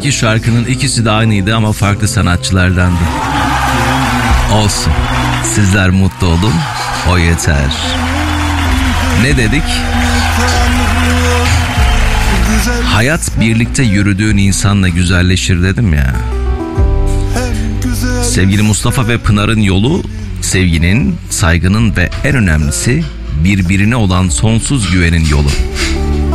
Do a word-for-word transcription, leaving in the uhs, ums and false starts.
İki şarkının ikisi de aynıydı ama farklı sanatçılardandı. Olsun. Sizler mutlu olun. O yeter. Ne dedik? Hayat birlikte yürüdüğün insanla güzelleşir dedim ya. Sevgili Mustafa ve Pınar'ın yolu sevginin, saygının ve en önemlisi birbirine olan sonsuz güvenin yolu.